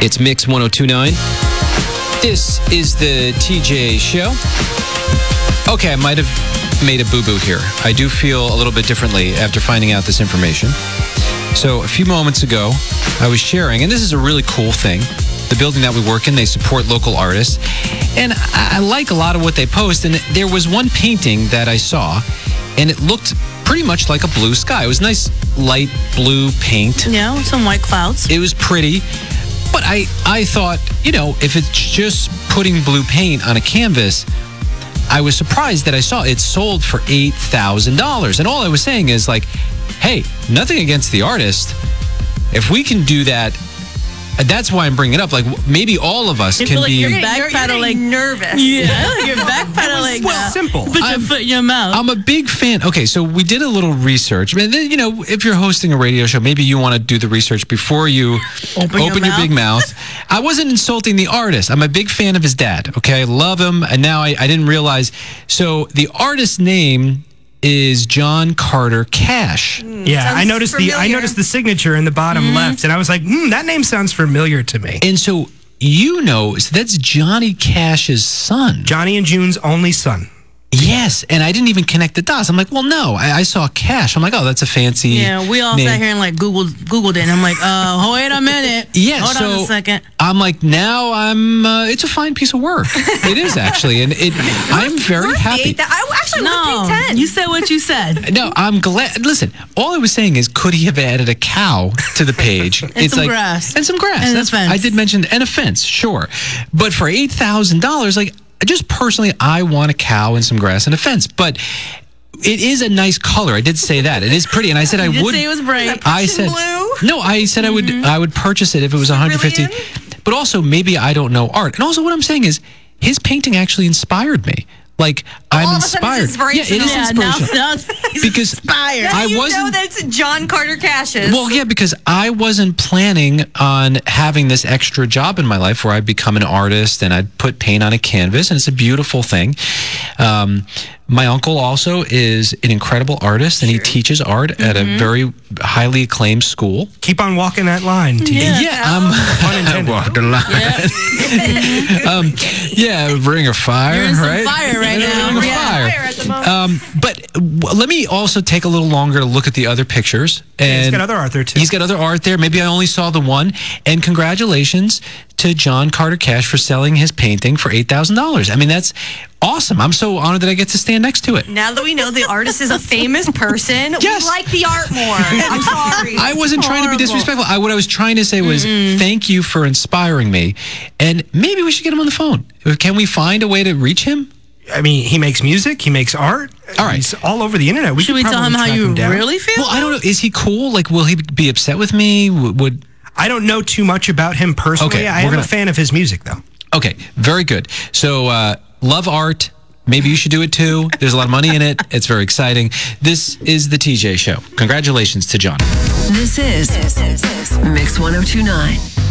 It's Mix 1029. This is the TJ Show. Okay, I might have made a boo-boo here. I do feel a little bit differently after finding out this information. So a few moments ago, I was sharing, and this is a really cool thing. The building that we work in, they support local artists. And I like a lot of what they post. And there was one painting that I saw, and it looked pretty much like a blue sky. It was nice light blue paint. Yeah, with some white clouds. It was pretty. But I thought, if it's just putting blue paint on a canvas, I was surprised that I saw it sold for $8,000. And all I was saying is hey, nothing against the artist. If we can do that, that's why I'm bringing it up. Maybe all of us can be. You're backpedaling. Nervous. Yeah, you're backpedaling. Simple. Put your foot in your mouth. I'm a big fan. Okay, so we did a little research. If you're hosting a radio show, maybe you want to do the research before you open your big mouth. I wasn't insulting the artist. I'm a big fan of his dad. Okay, love him. And now I didn't realize. So the artist's name is John Carter Cash. Yeah, I noticed the signature in the bottom left, and I was like, that name sounds familiar to me. And so that's Johnny Cash's son. Johnny and June's only son. Yes, and I didn't even connect the dots. I'm like, well, no, I saw Cash. I'm like, oh, that's a fancy Yeah, we all name. sat here and Googled it. And I'm like, wait a minute. Yeah, Hold on a second. I'm like, now it's a fine piece of work. It is actually, and I'm very happy. I actually would pay 10. You said what you said. No, I'm glad. Listen, all I was saying is, could he have added a cow to the page? And some grass. And some grass. And a fence. I did mention, and a fence, sure. But for $8,000, just personally, I want a cow and some grass and a fence. But it is a nice color. I did say that. It is pretty. And I said You would. say it was bright. I said blue? No, I said I would purchase it if it was $150. But also, maybe I don't know art. And also what I'm saying is, his painting actually inspired me. I'm inspired. Yeah, it is inspirational. Now he's because inspired. That's John Carter Cash's. Well, yeah, because I wasn't planning on having this extra job in my life where I'd become an artist and I'd put paint on a canvas, and it's a beautiful thing. My uncle also is an incredible artist, and he teaches art at a very highly acclaimed school. Keep on walking that line, T. I walked the line. Ring of fire, You're in some right? fire right now. Ring of fire. At the moment. But let me also take a little longer to look at the other pictures. And he's got other art there, too. He's got other art there. Maybe I only saw the one. And congratulations to John Carter Cash for selling his painting for $8,000. I mean, that's awesome. I'm so honored that I get to stand next to it. Now that we know the artist is a famous person, Yes. we like the art more. I'm sorry. I wasn't trying to be disrespectful. What I was trying to say was thank you for inspiring me. And maybe we should get him on the phone. Can we find a way to reach him? I mean, he makes music. He makes art. All right. He's all over the internet. Should we tell him how you really feel? Well, I don't know. Is he cool? Will he be upset with me? Would I don't know too much about him personally. Okay, I am a fan of his music, though. Okay, very good. So, love art. Maybe you should do it too. There's a lot of money in it. It's very exciting. This is the TJ Show. Congratulations to John. This is Mix 1029.